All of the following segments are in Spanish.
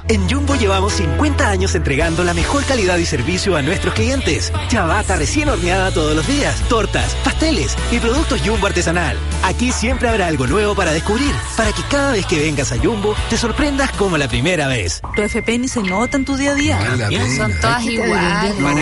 En Jumbo llevamos 50 años entregando la mejor calidad y servicio a nuestros clientes. Ciabatta recién horneada todos los días, tortas, pasteles y productos Jumbo artesanal. Aquí siempre habrá algo nuevo para descubrir, para que cada vez que vengas a Jumbo te sorprendas como la primera vez. Tu FP ni se nota en tu día a día. Son todas iguales. ¿Para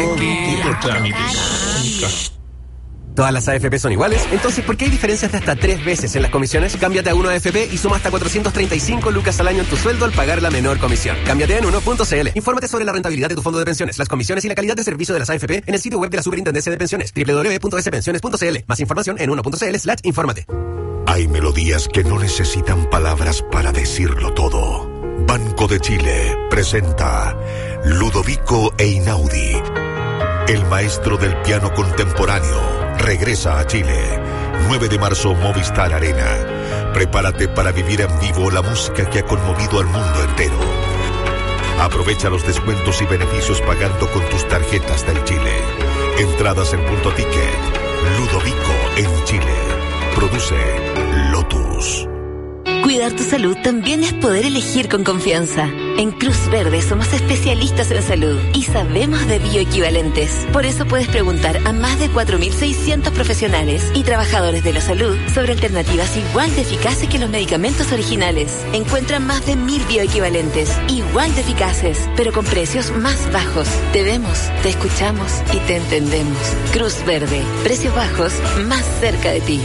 qué? ¿Todas las AFP son iguales? Entonces, ¿por qué hay diferencias de hasta 3 veces en las comisiones? Cámbiate a 1 AFP y suma hasta 435 lucas al año en tu sueldo al pagar la menor comisión. Cámbiate en 1.cl. Infórmate sobre la rentabilidad de tu fondo de pensiones, las comisiones y la calidad de servicio de las AFP en el sitio web de la Superintendencia de Pensiones, www.spensiones.cl. Más información en 1.cl/infórmate. Hay melodías que no necesitan palabras para decirlo todo. Banco de Chile presenta Ludovico Einaudi, el maestro del piano contemporáneo. Regresa a Chile. 9 de marzo, Movistar Arena. Prepárate para vivir en vivo la música que ha conmovido al mundo entero. Aprovecha los descuentos y beneficios pagando con tus tarjetas del Chile. Entradas en Punto Ticket. Ludovico en Chile. Produce Lotus. Cuidar tu salud también es poder elegir con confianza. En Cruz Verde somos especialistas en salud y sabemos de bioequivalentes. Por eso puedes preguntar a más de 4.600 profesionales y trabajadores de la salud sobre alternativas igual de eficaces que los medicamentos originales. Encuentra más de 1.000 bioequivalentes, igual de eficaces, pero con precios más bajos. Te vemos, te escuchamos y te entendemos. Cruz Verde, precios bajos más cerca de ti.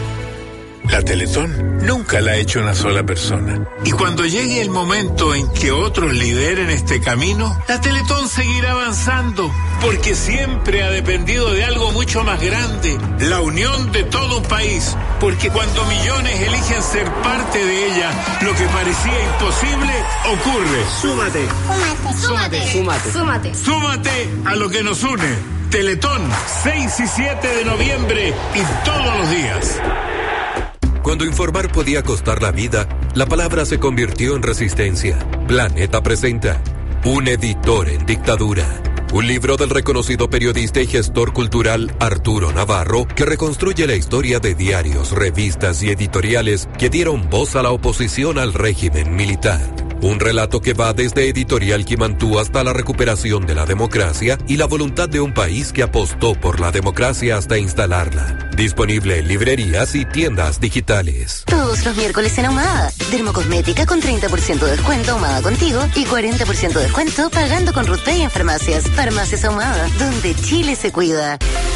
La Teletón nunca la ha hecho una sola persona. Y cuando llegue el momento en que otros lideren este camino, la Teletón seguirá avanzando, porque siempre ha dependido de algo mucho más grande, la unión de todo un país. Porque cuando millones eligen ser parte de ella, lo que parecía imposible ocurre. Súmate. Súmate. Súmate. Súmate. Súmate a lo que nos une. Teletón, 6 y 7 de noviembre y todos los días. Cuando informar podía costar la vida, la palabra se convirtió en resistencia. Planeta presenta Un editor en dictadura. Un libro del reconocido periodista y gestor cultural Arturo Navarro, que reconstruye la historia de diarios, revistas y editoriales que dieron voz a la oposición al régimen militar. Un relato que va desde Editorial Quimantú hasta la recuperación de la democracia y la voluntad de un país que apostó por la democracia hasta instalarla. Disponible en librerías y tiendas digitales. Todos los miércoles en Ahumada. Dermocosmética con 30% de descuento Ahumada Contigo y 40% de descuento pagando con RutPay en farmacias. Farmacias Ahumada, donde Chile se cuida.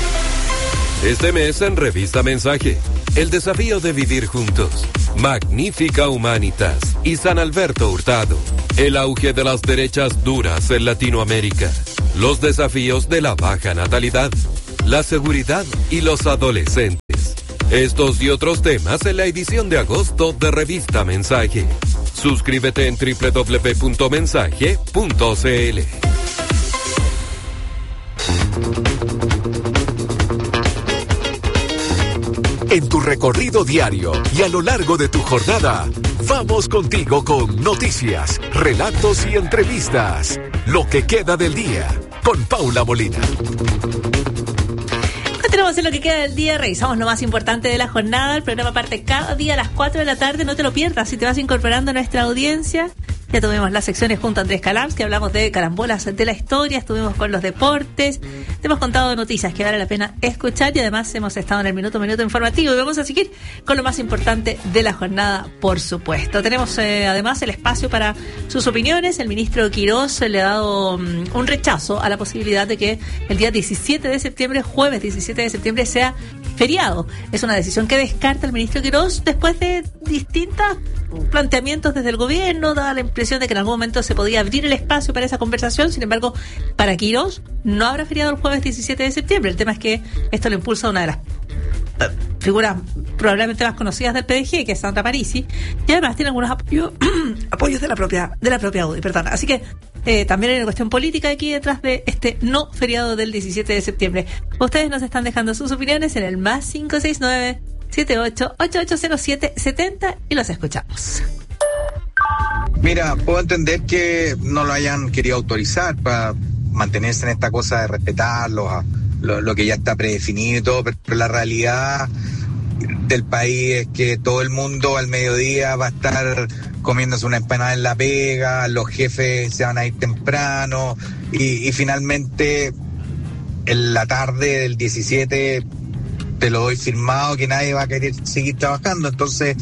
Este mes en Revista Mensaje, el desafío de vivir juntos. Magnífica Humanitas y San Alberto Hurtado. El auge de las derechas duras en Latinoamérica. Los desafíos de la baja natalidad. La seguridad y los adolescentes. Estos y otros temas en la edición de agosto de Revista Mensaje. Suscríbete en www.mensaje.cl. En tu recorrido diario y a lo largo de tu jornada, vamos contigo con noticias, relatos y entrevistas. Lo que queda del día, con Paula Molina. Continuamos en Lo que queda del día, revisamos lo más importante de la jornada. El programa parte cada día a las 4 de la tarde, no te lo pierdas si te vas incorporando a nuestra audiencia. Ya tuvimos las secciones junto a Andrés Calams, que hablamos de carambolas de la historia, estuvimos con los deportes, te hemos contado noticias que vale la pena escuchar y además hemos estado en el minuto informativo y vamos a seguir con lo más importante de la jornada, por supuesto. Tenemos además el espacio para sus opiniones. El ministro Quirós le ha dado un rechazo a la posibilidad de que el día 17 de septiembre, jueves 17 de septiembre, sea feriado. Es una decisión que descarta el ministro Quirós después de distintos planteamientos desde el gobierno. Da la impresión de que en algún momento se podía abrir el espacio para esa conversación. Sin embargo, para Quirós no habrá feriado el jueves 17 de septiembre. El tema es que esto lo impulsa una de las figuras probablemente más conocidas del PDG, que es Sandra Parisi, y además tiene algunos apoyos de la propia UDI, perdón. Así que también hay una cuestión política aquí detrás de este no feriado del 17 de septiembre. Ustedes nos están dejando sus opiniones en el más 569-78880770 y los escuchamos. Mira, puedo entender que no lo hayan querido autorizar para mantenerse en esta cosa de respetar lo que ya está predefinido y todo, pero la realidad del país es que todo el mundo al mediodía va a estar comiéndose una empanada en la pega, los jefes se van a ir temprano y finalmente en la tarde del 17 te lo doy firmado que nadie va a querer seguir trabajando. Entonces,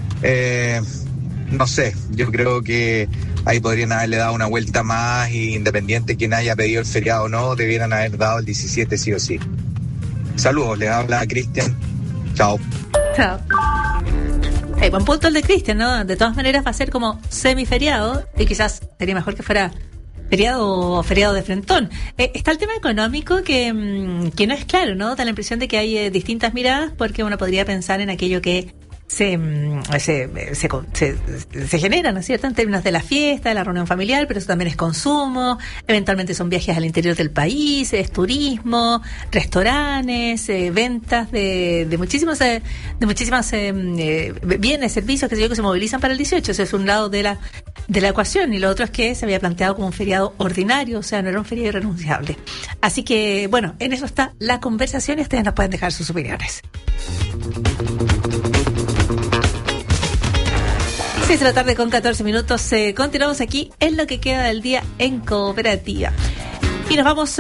no sé, yo creo que ahí podrían haberle dado una vuelta más y independiente quien haya pedido el feriado o no, debieran haber dado el 17 sí o sí. Saludos, les habla Cristian. Chao. Chao. Buen punto el de Cristian, ¿no? De todas maneras va a ser como semiferiado y quizás sería mejor que fuera feriado o feriado de frentón. Está el tema económico que no es claro, ¿no? Da la impresión de que hay distintas miradas porque uno podría pensar en aquello que se genera, ¿no es cierto?, en términos de la fiesta, de la reunión familiar, pero eso también es consumo, eventualmente son viajes al interior del país, es turismo, restaurantes, ventas de muchísimas bienes, servicios que se movilizan para el 18. Eso es un lado de la ecuación, y lo otro es que se había planteado como un feriado ordinario, o sea, no era un feriado irrenunciable. Así que, bueno, en eso está la conversación y ustedes nos pueden dejar sus opiniones. 6 de la tarde con 14 minutos. Continuamos aquí en lo que queda del día en Cooperativa. Y nos vamos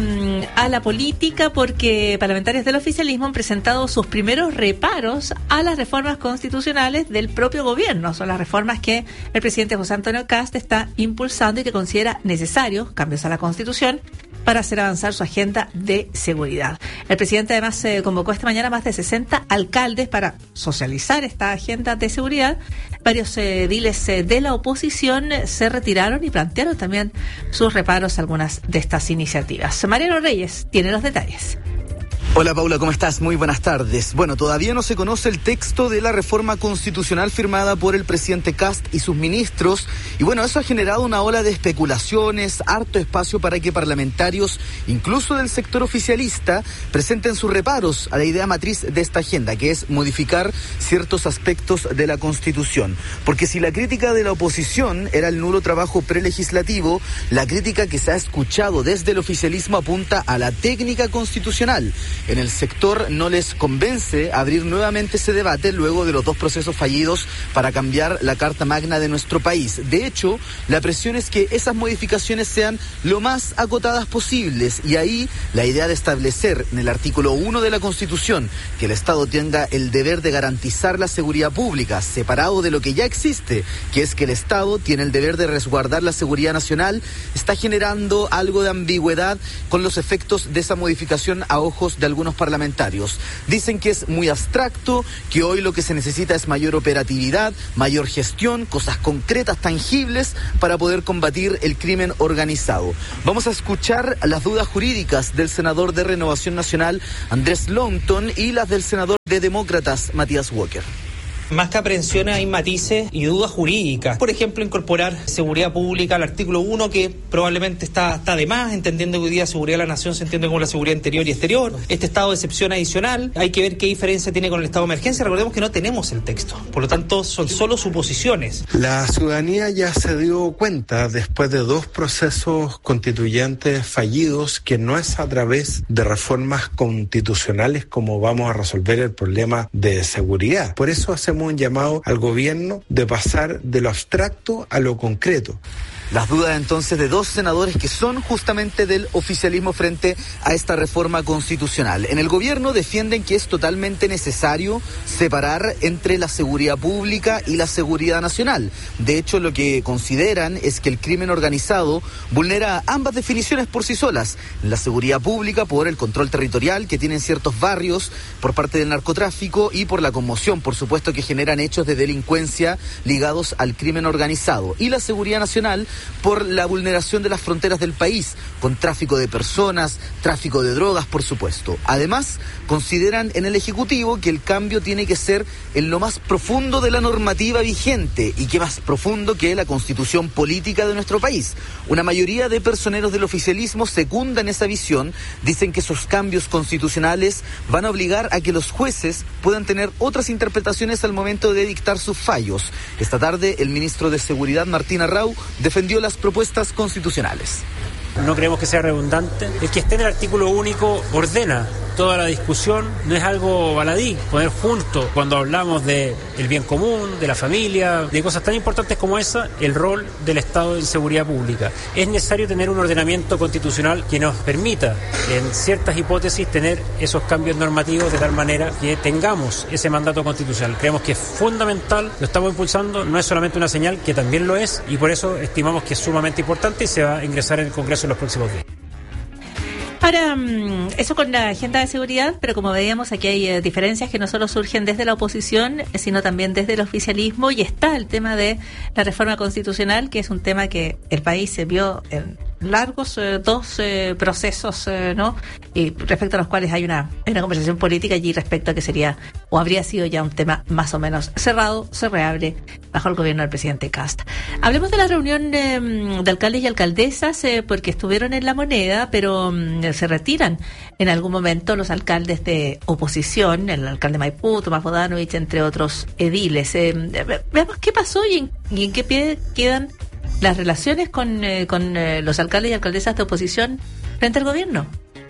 a la política porque parlamentarios del oficialismo han presentado sus primeros reparos a las reformas constitucionales del propio gobierno. Son las reformas que el presidente José Antonio Kast está impulsando y que considera necesarios cambios a la Constitución para hacer avanzar su agenda de seguridad. El presidente además convocó esta mañana más de 60 alcaldes para socializar esta agenda de seguridad. Varios ediles de la oposición se retiraron y plantearon también sus reparos a algunas de estas iniciativas. Mariano Reyes tiene los detalles. Hola Paula, ¿cómo estás? Muy buenas tardes. Bueno, todavía no se conoce el texto de la reforma constitucional firmada por el presidente Kast y sus ministros, y bueno, eso ha generado una ola de especulaciones, harto espacio para que parlamentarios, incluso del sector oficialista, presenten sus reparos a la idea matriz de esta agenda, que es modificar ciertos aspectos de la Constitución. Porque si la crítica de la oposición era el nulo trabajo prelegislativo, la crítica que se ha escuchado desde el oficialismo apunta a la técnica constitucional. En el sector no les convence abrir nuevamente ese debate luego de los 2 procesos fallidos para cambiar la Carta Magna de nuestro país. De hecho, la presión es que esas modificaciones sean lo más acotadas posibles, y ahí la idea de establecer en el artículo 1 de la Constitución que el Estado tenga el deber de garantizar la seguridad pública, separado de lo que ya existe, que es que el Estado tiene el deber de resguardar la seguridad nacional, está generando algo de ambigüedad con los efectos de esa modificación a ojos de algunos parlamentarios. Dicen que es muy abstracto, que hoy lo que se necesita es mayor operatividad, mayor gestión, cosas concretas, tangibles, para poder combatir el crimen organizado. Vamos a escuchar las dudas jurídicas del senador de Renovación Nacional, Andrés Longton, y las del senador de Demócratas, Matías Walker. Más que aprehensiones hay matices y dudas jurídicas. Por ejemplo, incorporar seguridad pública al artículo 1, que probablemente está de más, entendiendo que hoy día seguridad de la nación se entiende como la seguridad interior y exterior. Este estado de excepción adicional, hay que ver qué diferencia tiene con el estado de emergencia. Recordemos que no tenemos el texto, por lo tanto son solo suposiciones. La ciudadanía ya se dio cuenta, después de 2 procesos constituyentes fallidos, que no es a través de reformas constitucionales como vamos a resolver el problema de seguridad. Por eso hacemos un llamado al gobierno de pasar de lo abstracto a lo concreto. Las dudas entonces de 2 senadores que son justamente del oficialismo frente a esta reforma constitucional. En el gobierno defienden que es totalmente necesario separar entre la seguridad pública y la seguridad nacional. De hecho, lo que consideran es que el crimen organizado vulnera ambas definiciones por sí solas. La seguridad pública por el control territorial que tienen ciertos barrios por parte del narcotráfico, y por la conmoción, por supuesto, que generan hechos de delincuencia ligados al crimen organizado. Y la seguridad nacional por la vulneración de las fronteras del país, con tráfico de personas, tráfico de drogas, por supuesto. Además, consideran en el Ejecutivo que el cambio tiene que ser en lo más profundo de la normativa vigente, y que más profundo que la constitución política de nuestro país. Una mayoría de personeros del oficialismo secundan esa visión, dicen que esos cambios constitucionales van a obligar a que los jueces puedan tener otras interpretaciones al momento de dictar sus fallos. Esta tarde, el ministro de Seguridad, Martín Arrau, defendió las propuestas constitucionales. No creemos que sea redundante. El que esté en el artículo único ordena toda la discusión, no es algo baladí, poner juntos, cuando hablamos de el bien común, de la familia, de cosas tan importantes como esa, el rol del Estado en seguridad pública. Es necesario tener un ordenamiento constitucional que nos permita, en ciertas hipótesis, tener esos cambios normativos de tal manera que tengamos ese mandato constitucional. Creemos que es fundamental, lo estamos impulsando, no es solamente una señal, que también lo es, y por eso estimamos que es sumamente importante y se va a ingresar en el Congreso en los próximos días. Ahora, eso con la agenda de seguridad, pero como veíamos aquí hay diferencias que no solo surgen desde la oposición, sino también desde el oficialismo, y está el tema de la reforma constitucional, que es un tema que el país se vio en largos dos procesos, ¿no? Y respecto a los cuales hay una conversación política allí respecto a que sería o habría sido ya un tema más o menos cerrado, se reabre bajo el gobierno del presidente Kast. Hablemos de la reunión de alcaldes y alcaldesas, porque estuvieron en La Moneda, pero se retiran en algún momento los alcaldes de oposición, el alcalde Maipú, Tomás Bodanovich, entre otros ediles. Veamos qué pasó y en qué pie quedan las relaciones con los alcaldes y alcaldesas de oposición frente al gobierno.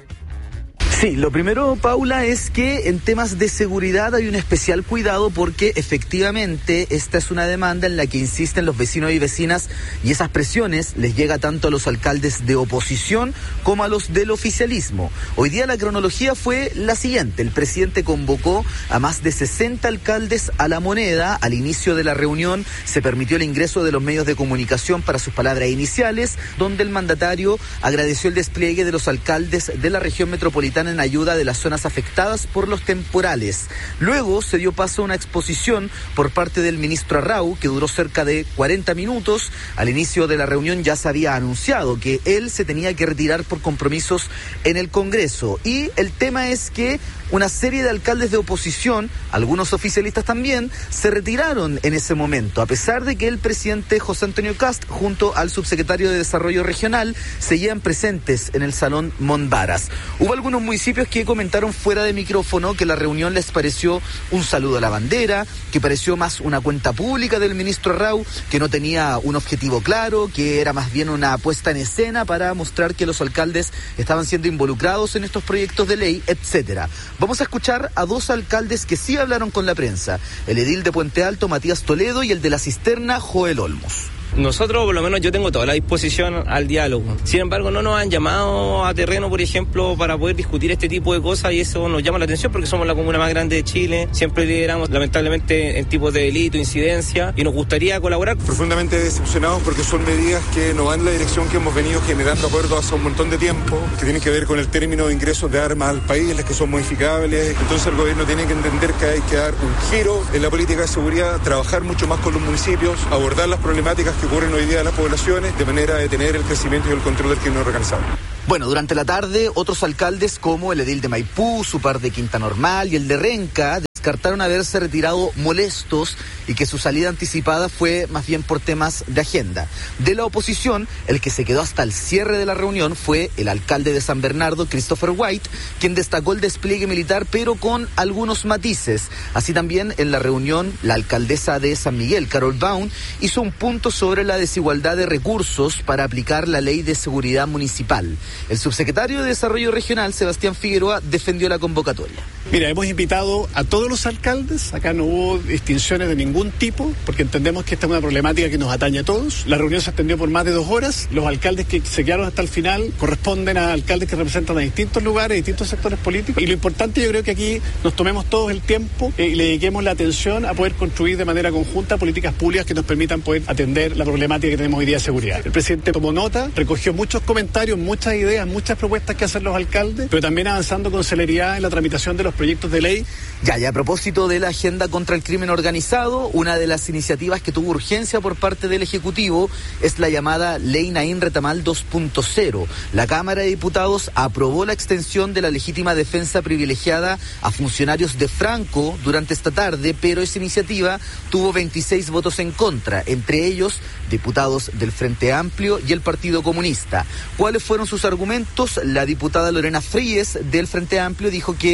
Sí, lo primero, Paula, es que en temas de seguridad hay un especial cuidado porque efectivamente esta es una demanda en la que insisten los vecinos y vecinas, y esas presiones les llega tanto a los alcaldes de oposición como a los del oficialismo. Hoy día la cronología fue la siguiente: el presidente convocó a más de 60 alcaldes a La Moneda. Al inicio de la reunión se permitió el ingreso de los medios de comunicación para sus palabras iniciales, donde el mandatario agradeció el despliegue de los alcaldes de la región metropolitana en ayuda de las zonas afectadas por los temporales. Luego se dio paso a una exposición por parte del ministro Arrau, que duró cerca de 40 minutos. Al inicio de la reunión ya se había anunciado que él se tenía que retirar por compromisos en el Congreso. Y el tema es que una serie de alcaldes de oposición, algunos oficialistas también, se retiraron en ese momento, a pesar de que el presidente José Antonio Kast, junto al subsecretario de Desarrollo Regional, seguían presentes en el Salón Monbaras. Hubo algunos municipios que comentaron fuera de micrófono que la reunión les pareció un saludo a la bandera, que pareció más una cuenta pública del ministro Arrau, que no tenía un objetivo claro, que era más bien una puesta en escena para mostrar que los alcaldes estaban siendo involucrados en estos proyectos de ley, etcétera. Vamos a escuchar a dos alcaldes que sí hablaron con la prensa: el edil de Puente Alto, Matías Toledo, y el de La Cisterna, Joel Olmos. Nosotros, por lo menos yo tengo toda la disposición al diálogo. Sin embargo, no nos han llamado a terreno, por ejemplo, para poder discutir este tipo de cosas, y eso nos llama la atención porque somos la comuna más grande de Chile. Siempre lideramos, lamentablemente, en tipos de delito, incidencia, y nos gustaría colaborar. Profundamente decepcionados porque son medidas que no van en la dirección que hemos venido generando acuerdos hace un montón de tiempo, que tienen que ver con el término de ingresos de armas al país, las que son modificables. Entonces el gobierno tiene que entender que hay que dar un giro en la política de seguridad, trabajar mucho más con los municipios, abordar las problemáticas que ocurren hoy día en las poblaciones, de manera de tener el crecimiento y el control del crimen organizado. Bueno, durante la tarde, otros alcaldes como el edil de Maipú, su par de Quinta Normal y el de Renca descartaron haberse retirado molestos y que su salida anticipada fue más bien por temas de agenda. De la oposición, el que se quedó hasta el cierre de la reunión fue el alcalde de San Bernardo, Christopher White, quien destacó el despliegue militar, pero con algunos matices. Así también en la reunión, la alcaldesa de San Miguel, Carol Baum, hizo un punto sobre la desigualdad de recursos para aplicar la ley de seguridad municipal. El subsecretario de Desarrollo Regional, Sebastián Figueroa, defendió la convocatoria. Mira, hemos invitado a todos los alcaldes, acá no hubo distinciones de ningún tipo, porque entendemos que esta es una problemática que nos atañe a todos. La reunión se extendió por más de 2 horas, los alcaldes que se quedaron hasta el final corresponden a alcaldes que representan a distintos lugares, distintos sectores políticos, y lo importante yo creo que aquí nos tomemos todos el tiempo y le dediquemos la atención a poder construir de manera conjunta políticas públicas que nos permitan poder atender la problemática que tenemos hoy día de seguridad. El presidente tomó nota, recogió muchos comentarios, muchas ideas, muchas propuestas que hacen los alcaldes, pero también avanzando con celeridad en la tramitación de los proyectos de ley. Ya, a propósito de la agenda contra el crimen organizado, una de las iniciativas que tuvo urgencia por parte del Ejecutivo es la llamada Ley Naín Retamal 2.0. La Cámara de Diputados aprobó la extensión de la legítima defensa privilegiada a funcionarios de Franco durante esta tarde, pero esa iniciativa tuvo 26 votos en contra, entre ellos diputados del Frente Amplio y el Partido Comunista. ¿Cuáles fueron sus argumentos? La diputada Lorena Fríes del Frente Amplio dijo que hoy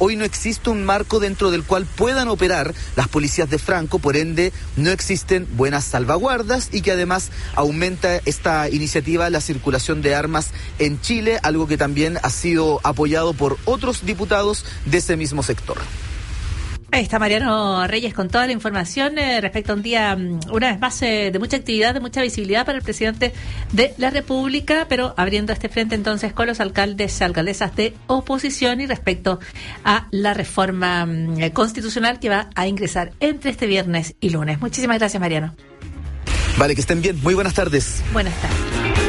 hoy no existe un marco dentro del cual puedan operar las policías de Franco, por ende no existen buenas salvaguardas y que además aumenta esta iniciativa la circulación de armas en Chile, algo que también ha sido apoyado por otros diputados de ese mismo sector. Ahí está Mariano Reyes con toda la información respecto a un día, una vez más, de mucha actividad, de mucha visibilidad para el presidente de la República, pero abriendo este frente entonces con los alcaldes y alcaldesas de oposición y respecto a la reforma constitucional que va a ingresar entre este viernes y lunes. Muchísimas gracias, Mariano. Vale, que estén bien. Muy buenas tardes. Buenas tardes.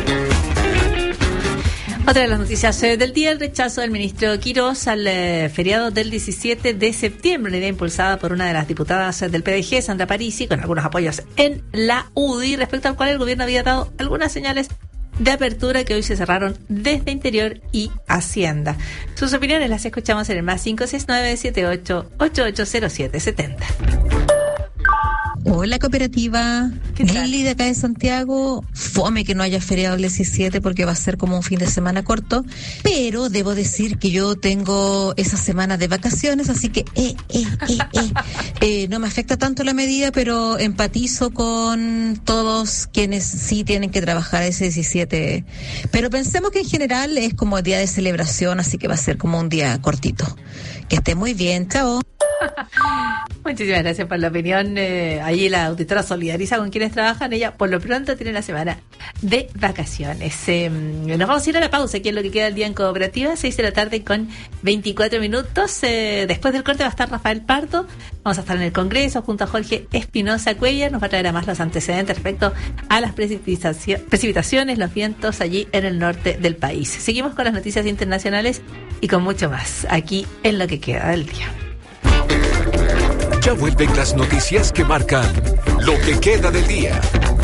Otra de las noticias del día, el rechazo del ministro Quirós al feriado del 17 de septiembre, una idea impulsada por una de las diputadas del PDG, Sandra Parisi, con algunos apoyos en la UDI, respecto al cual el gobierno había dado algunas señales de apertura que hoy se cerraron desde Interior y Hacienda. Sus opiniones las escuchamos en el más 569-78-880770. Hola, cooperativa. Nelly de acá de Santiago. Fome que no haya feriado el 17 porque va a ser como un fin de semana corto, pero debo decir que yo tengo esa semana de vacaciones, así que no me afecta tanto la medida, pero empatizo con todos quienes sí tienen que trabajar ese 17. Pero pensemos que en general es como día de celebración, así que va a ser como un día cortito. Que esté muy bien, chao. Muchísimas gracias por la opinión. Allí la auditora solidariza con quienes trabajan. Ella por lo pronto tiene la semana de vacaciones. Nos vamos a ir a la pausa aquí en lo que queda del día en Cooperativa, 6 de la tarde con 24 minutos. Después del corte va a estar Rafael Pardo. Vamos a estar en el Congreso junto a Jorge Espinosa Cuellar. Nos va a traer a más los antecedentes respecto a las precipitaciones, los vientos allí en el norte del país. Seguimos con las noticias internacionales y con mucho más aquí en lo que queda del día. Ya vuelven las noticias que marcan lo que queda del día.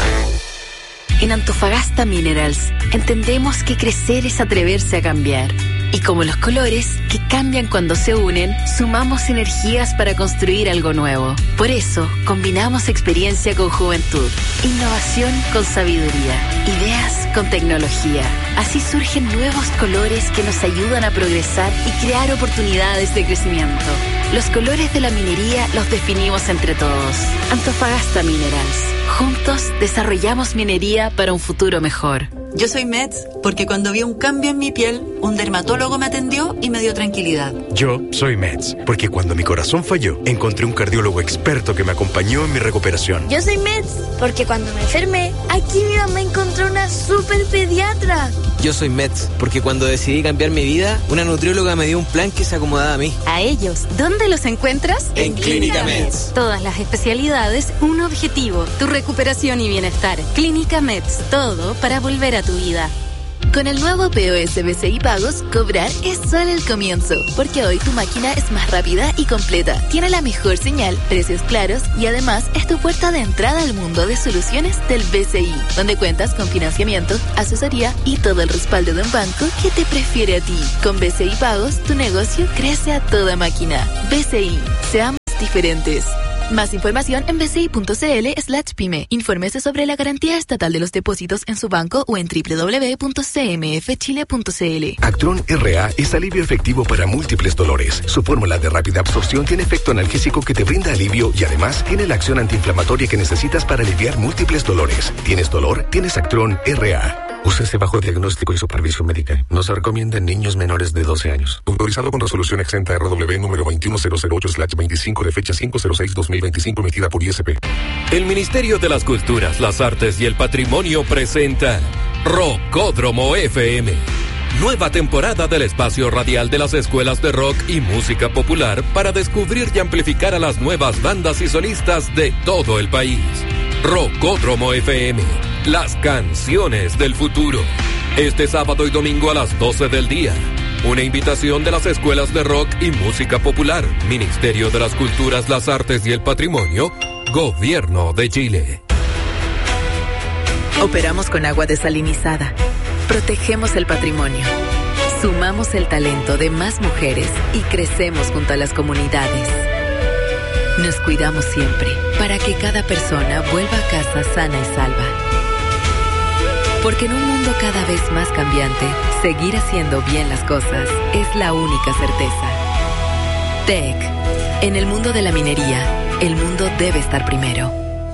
En Antofagasta Minerals entendemos que crecer es atreverse a cambiar. Y como los colores, que cambian cuando se unen, sumamos energías para construir algo nuevo. Por eso, combinamos experiencia con juventud, innovación con sabiduría, ideas con tecnología. Así surgen nuevos colores que nos ayudan a progresar y crear oportunidades de crecimiento. Los colores de la minería los definimos entre todos. Antofagasta Minerals. Juntos desarrollamos minería para un futuro mejor. Yo soy Mets porque cuando vi un cambio en mi piel, un dermatólogo me atendió y me dio tranquilidad. Yo soy Mets porque cuando mi corazón falló, encontré un cardiólogo experto que me acompañó en mi recuperación. Yo soy Mets porque cuando me enfermé, aquí mi mamá encontró una super pediatra. Yo soy Mets porque cuando decidí cambiar mi vida, una nutrióloga me dio un plan que se acomodaba a mí. A ellos, ¿dónde los encuentras? En Clínica Mets. Todas las especialidades, un objetivo, tu recuperación y bienestar. Clínica Mets, todo para volver a tu vida. Con el nuevo POS BCI Pagos, cobrar es solo el comienzo, porque hoy tu máquina es más rápida y completa, tiene la mejor señal, precios claros y además es tu puerta de entrada al mundo de soluciones del BCI, donde cuentas con financiamiento, asesoría y todo el respaldo de un banco que te prefiere a ti. Con BCI Pagos, tu negocio crece a toda máquina. BCI, seamos diferentes. Más información en bci.cl/pyme. Infórmese sobre la garantía estatal de los depósitos en su banco o en www.cmfchile.cl. Actron RA es alivio efectivo para múltiples dolores. Su fórmula de rápida absorción tiene efecto analgésico que te brinda alivio y además tiene la acción antiinflamatoria que necesitas para aliviar múltiples dolores. ¿Tienes dolor? Tienes Actron RA. Úsese bajo diagnóstico y supervisión médica. No se recomienda en niños menores de 12 años. Autorizado con resolución exenta RW número 21008/25 de fecha 5/06/2025 emitida por ISP. El Ministerio de las Culturas, las Artes y el Patrimonio presenta Rockódromo FM. Nueva temporada del espacio radial de las escuelas de rock y música popular para descubrir y amplificar a las nuevas bandas y solistas de todo el país. Rockódromo FM, las canciones del futuro. Este sábado y domingo a las 12 del día. Una invitación de las escuelas de rock y música popular, Ministerio de las Culturas, las Artes y el Patrimonio, Gobierno de Chile. Operamos con agua desalinizada. Protegemos el patrimonio. Sumamos el talento de más mujeres y crecemos junto a las comunidades. Nos cuidamos siempre para que cada persona vuelva a casa sana y salva. Porque en un mundo cada vez más cambiante, seguir haciendo bien las cosas es la única certeza. TEC. En el mundo de la minería, el mundo debe estar primero.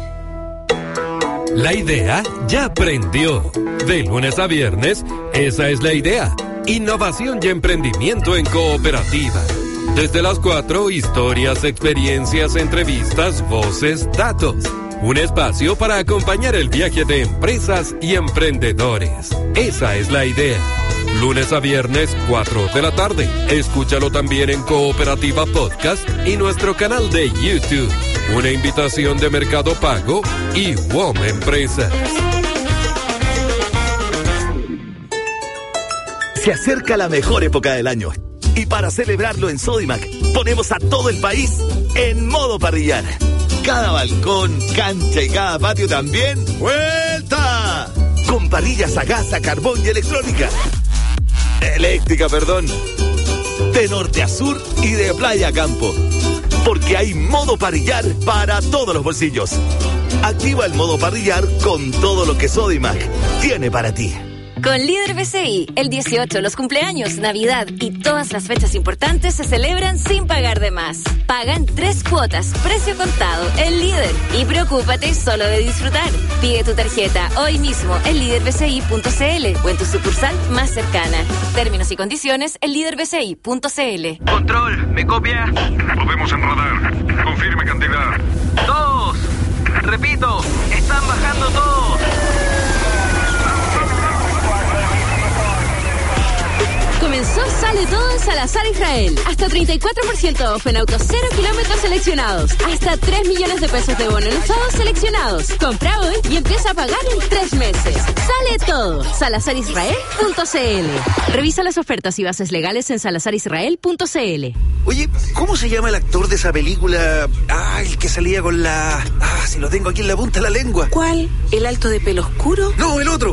La idea ya prendió. De lunes a viernes, esa es la idea. Innovación y emprendimiento en cooperativa. Desde las 4, historias, experiencias, entrevistas, voces, datos. Un espacio para acompañar el viaje de empresas y emprendedores. Esa es la idea. Lunes a viernes, 4 de la tarde. Escúchalo también en Cooperativa Podcast y nuestro canal de YouTube. Una invitación de Mercado Pago y WOM Empresas. Se acerca la mejor época del año. Y para celebrarlo en Sodimac, ponemos a todo el país en modo parrillar. Cada balcón, cancha y cada patio también. ¡Vuelta! Con parrillas a gas, a carbón y electrónica. Eléctrica, perdón. De norte a sur y de playa a campo. Porque hay modo parrillar para todos los bolsillos. Activa el modo parrillar con todo lo que Sodimac tiene para ti. Con Líder BCI, el 18, los cumpleaños, Navidad y todas las fechas importantes se celebran sin pagar de más. Paga en 3 cuotas, precio contado, el Líder. Y preocúpate solo de disfrutar. Pide tu tarjeta hoy mismo en liderbci.cl o en tu sucursal más cercana. Términos y condiciones en liderbci.cl. Control, ¿me copia? Podemos en radar. Confirme cantidad. 2. Repito, están bajando todos. Comenzó Sale Todo en Salazar Israel. Hasta 34% off en autos 0 kilómetros seleccionados. Hasta 3 millones de pesos de bono en usados seleccionados. Compra hoy y empieza a pagar en 3 meses. Sale Todo. SalazarIsrael.cl. Revisa las ofertas y bases legales en SalazarIsrael.cl. Oye, ¿cómo se llama el actor de esa película? El que salía con la... si lo tengo aquí en la punta de la lengua. ¿Cuál? ¿El alto de pelo oscuro? No, el otro.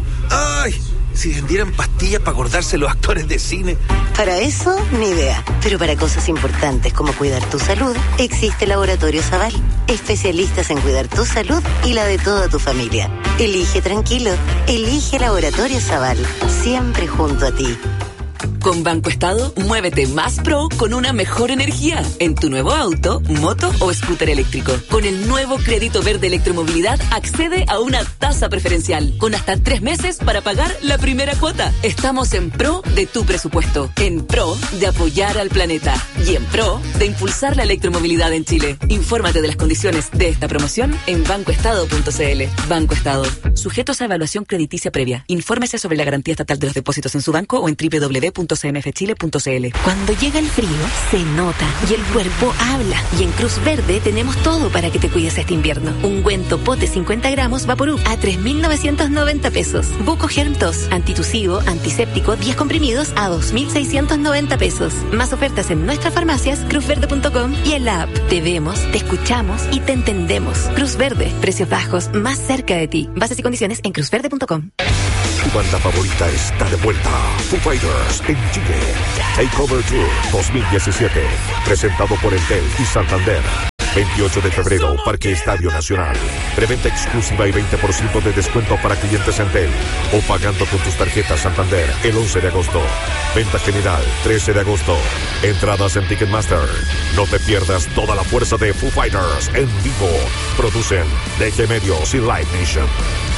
Si vendieran pastillas para acordarse los actores de cine. Para eso, ni idea. Pero para cosas importantes como cuidar tu salud, existe Laboratorio Zaval. Especialistas en cuidar tu salud y la de toda tu familia. Elige tranquilo. Elige Laboratorio Zaval. Siempre junto a ti. Con Banco Estado, muévete más pro con una mejor energía en tu nuevo auto, moto o scooter eléctrico. Con el nuevo crédito verde electromovilidad, accede a una tasa preferencial con hasta 3 meses para pagar la primera cuota. Estamos en pro de tu presupuesto, en pro de apoyar al planeta y en pro de impulsar la electromovilidad en Chile. Infórmate de las condiciones de esta promoción en bancoestado.cl. Banco Estado. Sujetos a evaluación crediticia previa. Infórmese sobre la garantía estatal de los depósitos en su banco o en www.cmfchile.cl. Cuando llega el frío, se nota y el cuerpo habla. Y en Cruz Verde tenemos todo para que te cuides este invierno. Ungüento pote 50 gramos Vaporub a 3.990 pesos. Buco Germ Tos, antitusivo, antiséptico, 10 comprimidos a 2.690 pesos. Más ofertas en nuestras farmacias, cruzverde.com y en la app. Te vemos, te escuchamos y te entendemos. Cruz Verde, precios bajos más cerca de ti. Bases y condiciones en cruzverde.com. Tu banda favorita está de vuelta. Foo Fighters en Chile. Takeover Tour 2017. Presentado por Entel y Santander. 28 de febrero, Parque Estadio Nacional. Preventa exclusiva y 20% de descuento para clientes Entel. O pagando con tus tarjetas Santander el 11 de agosto. Venta general 13 de agosto. Entradas en Ticketmaster. No te pierdas toda la fuerza de Foo Fighters en vivo. Producen DG Medios y Live Nation.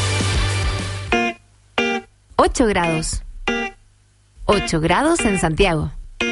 8 grados. 8 grados en Santiago.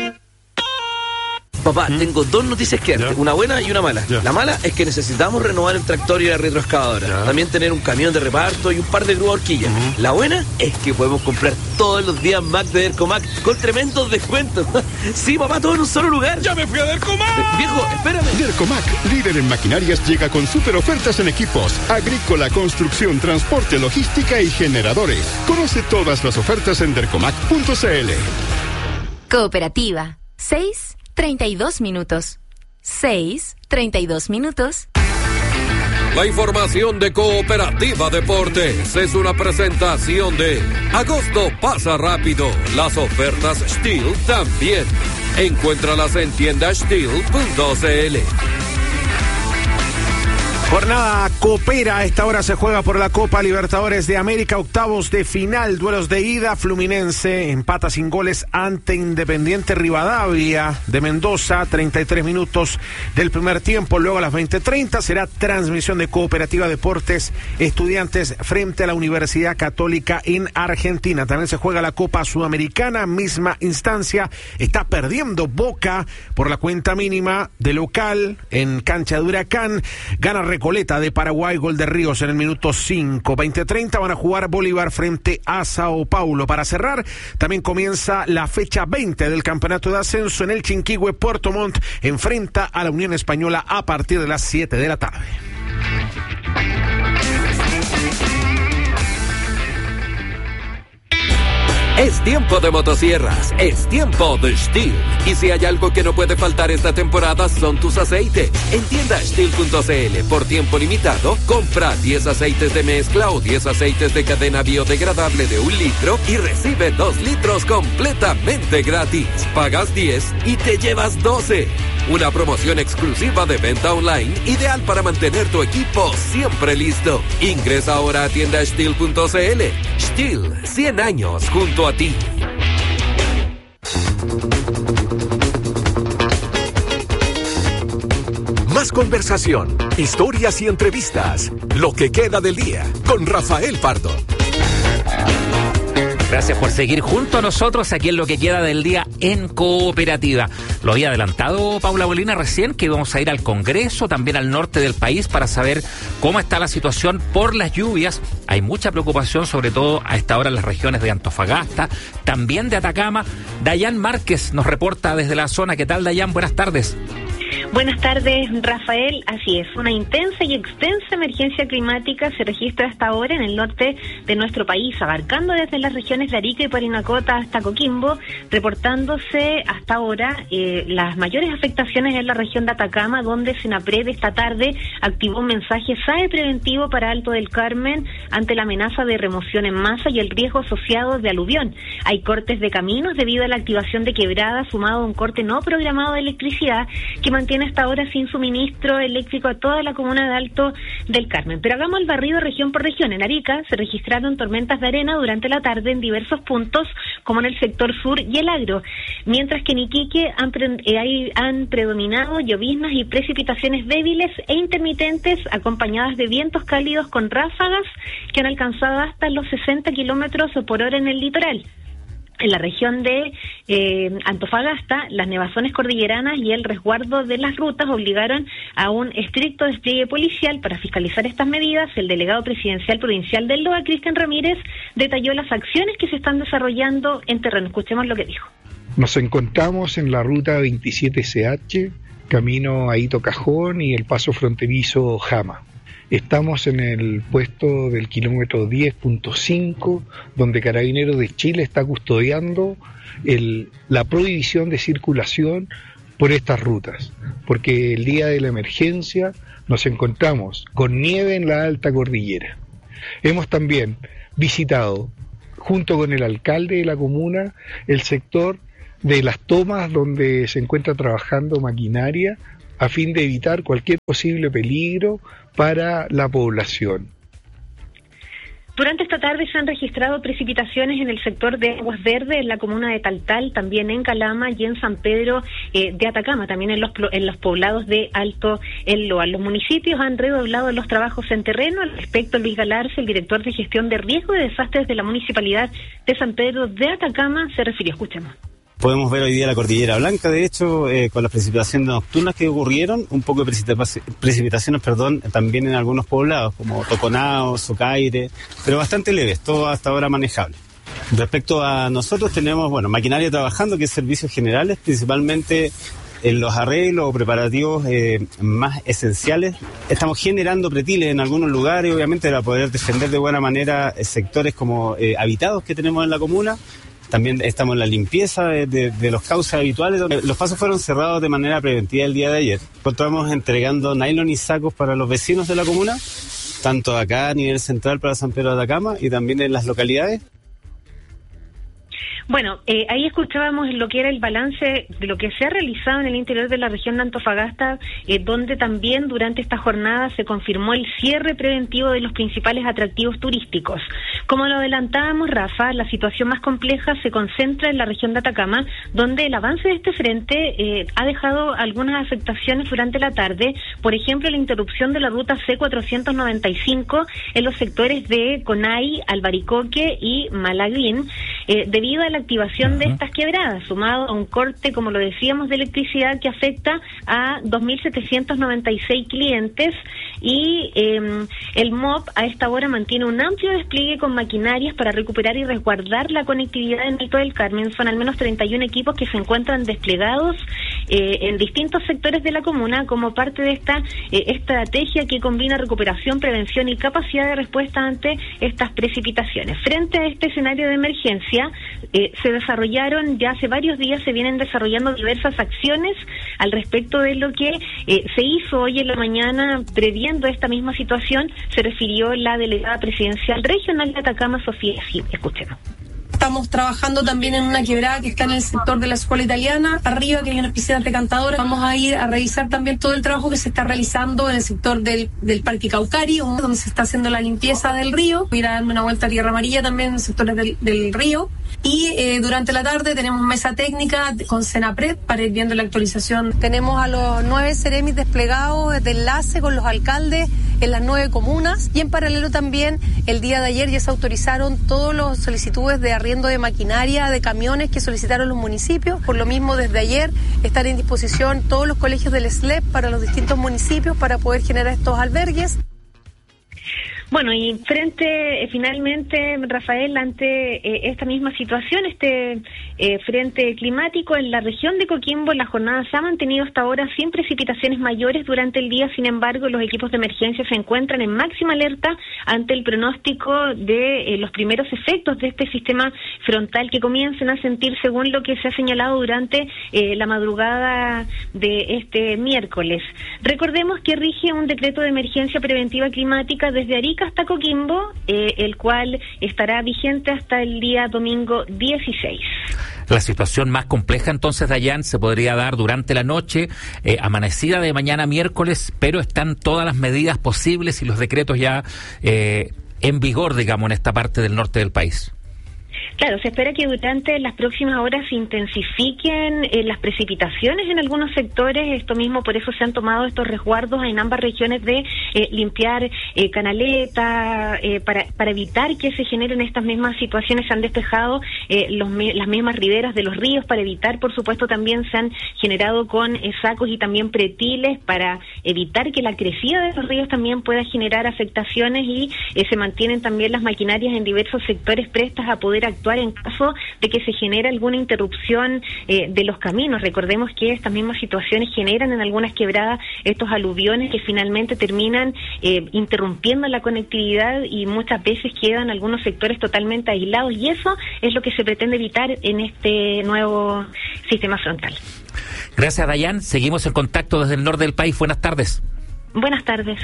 Papá, tengo 2 noticias que darte, una buena y una mala. La mala es que necesitamos renovar el tractor y la retroexcavadora. También tener un camión de reparto y un par de grúas horquillas. La buena es que podemos comprar todos los días Mac de Dercomac con tremendos descuentos. Sí, papá, todo en un solo lugar. ¡Ya me fui a Dercomac! Viejo, espérame. Dercomac, líder en maquinarias, llega con super ofertas en equipos agrícola, construcción, transporte, logística y generadores. Conoce todas las ofertas en dercomac.cl. Cooperativa 6:32 minutos. 6:32 minutos. La información de Cooperativa Deportes es una presentación de Agosto pasa rápido. Las ofertas Steel también. Encuéntralas en tiendasteel.cl. Jornada copera, a esta hora se juega por la Copa Libertadores de América, octavos de final, duelos de ida. Fluminense empata sin goles ante Independiente Rivadavia de Mendoza, 33 minutos del primer tiempo. Luego a las 20:30 será transmisión de Cooperativa Deportes Estudiantes frente a la Universidad Católica en Argentina. También se juega la Copa Sudamericana, misma instancia. Está perdiendo Boca por la cuenta mínima de local en cancha de Huracán. Gana Recoleta de Paraguay, gol de Ríos en el minuto 5. 20:30 van a jugar Bolívar frente a Sao Paulo. Para cerrar, también comienza la fecha 20 del campeonato de ascenso en el Chinquihue. Puerto Montt enfrenta a la Unión Española a partir de las 7 de la tarde. Es tiempo de motosierras, es tiempo de Stihl. Y si hay algo que no puede faltar esta temporada son tus aceites. En tienda Stihl.cl, por tiempo limitado, compra 10 aceites de mezcla o 10 aceites de cadena biodegradable de 1 litro y recibe 2 litros completamente gratis. Pagas 10 y te llevas 12. Una promoción exclusiva de venta online, ideal para mantener tu equipo siempre listo. Ingresa ahora a tienda Stihl.cl. Stihl, 100 años junto a ti. Más conversación, historias y entrevistas. Lo que queda del día con Rafael Pardo. Gracias por seguir junto a nosotros aquí en lo que queda del día en Cooperativa. Lo había adelantado Paula Molina recién, que íbamos a ir al Congreso, también al norte del país, para saber cómo está la situación por las lluvias. Hay mucha preocupación, sobre todo a esta hora en las regiones de Antofagasta, también de Atacama. Dayan Márquez nos reporta desde la zona. ¿Qué tal, Dayan? Buenas tardes. Buenas tardes, Rafael. Así es, una intensa y extensa emergencia climática se registra hasta ahora en el norte de nuestro país, abarcando desde las regiones de Arica y Parinacota hasta Coquimbo, reportándose hasta ahora las mayores afectaciones en la región de Atacama, donde Senapred esta tarde activó un mensaje SAE preventivo para Alto del Carmen ante la amenaza de remoción en masa y el riesgo asociado de aluvión. Hay cortes de caminos debido a la activación de quebradas, sumado a un corte no programado de electricidad que mantiene hasta ahora sin suministro eléctrico a toda la comuna de Alto del Carmen. Pero hagamos el barrido región por región. En Arica se registraron tormentas de arena durante la tarde en diversos puntos, como en el sector sur y el agro, mientras que en Iquique han predominado lloviznas y precipitaciones débiles e intermitentes, acompañadas de vientos cálidos con ráfagas que han alcanzado hasta los 60 kilómetros por hora en el litoral. En la región de Antofagasta, las nevazones cordilleranas y el resguardo de las rutas obligaron a un estricto despliegue policial para fiscalizar estas medidas. El delegado presidencial provincial del LOA, Cristian Ramírez, detalló las acciones que se están desarrollando en terreno. Escuchemos lo que dijo. Nos encontramos en la ruta 27CH, camino a Hito Cajón y el paso fronterizo Jama. Estamos en el puesto del kilómetro 10.5, donde Carabineros de Chile está custodiando la prohibición de circulación por estas rutas, porque el día de la emergencia nos encontramos con nieve en la alta cordillera. Hemos también visitado, junto con el alcalde de la comuna, el sector de las tomas donde se encuentra trabajando maquinaria a fin de evitar cualquier posible peligro para la población. Durante esta tarde se han registrado precipitaciones en el sector de Aguas Verdes, en la comuna de Taltal, también en Calama y en San Pedro de Atacama, también en los poblados de Alto el Loa. Los municipios han redoblado los trabajos en terreno. Al respecto, Luis Galarza, el director de gestión de riesgo y desastres de la Municipalidad de San Pedro de Atacama, se refirió. Escuchemos. Podemos ver hoy día la Cordillera Blanca, de hecho, con las precipitaciones nocturnas que ocurrieron, un poco de precipitaciones, también en algunos poblados, como Toconao, Socaire, pero bastante leves, todo hasta ahora manejable. Respecto a nosotros, tenemos, maquinaria trabajando, que es servicios generales, principalmente en los arreglos o preparativos más esenciales. Estamos generando pretiles en algunos lugares, obviamente, para poder defender de buena manera sectores como habitados que tenemos en la comuna. También estamos en la limpieza de los cauces habituales. Los pasos fueron cerrados de manera preventiva el día de ayer. Estamos entregando nylon y sacos para los vecinos de la comuna, tanto acá a nivel central para San Pedro de Atacama y también en las localidades. Bueno, ahí escuchábamos lo que era el balance de lo que se ha realizado en el interior de la región de Antofagasta, donde también durante esta jornada se confirmó el cierre preventivo de los principales atractivos turísticos. Como lo adelantábamos, Rafa, la situación más compleja se concentra en la región de Atacama, donde el avance de este frente ha dejado algunas afectaciones durante la tarde, por ejemplo, la interrupción de la ruta C495 en los sectores de Conay, Albaricoque y Malaguín, debido a la activación de estas quebradas, sumado a un corte, como lo decíamos, de electricidad que afecta a 2.796 clientes, y el MOP a esta hora mantiene un amplio despliegue con maquinarias para recuperar y resguardar la conectividad en Alto del Carmen. Son al menos 31 equipos que se encuentran desplegados en distintos sectores de la comuna como parte de esta estrategia que combina recuperación, prevención y capacidad de respuesta ante estas precipitaciones. Frente a este escenario de emergencia, se desarrollaron, ya hace varios días se vienen desarrollando diversas acciones al respecto de lo que se hizo hoy en la mañana. Previendo esta misma situación, se refirió la delegada presidencial regional de Atacama, Sofía Gil. Escuchemos. Estamos trabajando también en una quebrada que está en el sector de la escuela italiana, arriba, que hay una piscina recantadora. Vamos a ir a revisar también todo el trabajo que se está realizando en el sector del Parque Caucari, donde se está haciendo la limpieza del río. Voy a ir a darme una vuelta a Tierra Amarilla también en el sector del río. Y durante la tarde tenemos mesa técnica con Senapred para ir viendo la actualización. Tenemos a los 9 Ceremis desplegados de enlace con los alcaldes en las 9 comunas, y en paralelo también el día de ayer ya se autorizaron todas las solicitudes de arriendo de maquinaria, de camiones que solicitaron los municipios. Por lo mismo, desde ayer están en disposición todos los colegios del SLEP para los distintos municipios para poder generar estos albergues. Bueno, y frente, finalmente, Rafael, ante esta misma situación, frente climático en la región de Coquimbo, la jornada se ha mantenido hasta ahora sin precipitaciones mayores durante el día. Sin embargo, los equipos de emergencia se encuentran en máxima alerta ante el pronóstico de los primeros efectos de este sistema frontal que comiencen a sentir, según lo que se ha señalado durante la madrugada de este miércoles. Recordemos que rige un decreto de emergencia preventiva climática desde Arica hasta Coquimbo, el cual estará vigente hasta el día domingo 16. La situación más compleja entonces, Dayan, se podría dar durante la noche, amanecida de mañana miércoles, pero están todas las medidas posibles y los decretos ya en vigor, digamos, en esta parte del norte del país. Claro, se espera que durante las próximas horas se intensifiquen las precipitaciones en algunos sectores. Esto mismo, por eso se han tomado estos resguardos en ambas regiones de limpiar canaletas, para evitar que se generen estas mismas situaciones. Se han despejado las mismas riberas de los ríos para evitar, por supuesto, también se han generado con sacos y también pretiles para evitar que la crecida de los ríos también pueda generar afectaciones, y se mantienen también las maquinarias en diversos sectores prestas a poder actuar en caso de que se genere alguna interrupción de los caminos. Recordemos que estas mismas situaciones generan en algunas quebradas estos aluviones que finalmente terminan interrumpiendo la conectividad, y muchas veces quedan algunos sectores totalmente aislados, y eso es lo que se pretende evitar en este nuevo sistema frontal. Gracias, Dayan. Seguimos en contacto desde el norte del país. Buenas tardes. Buenas tardes.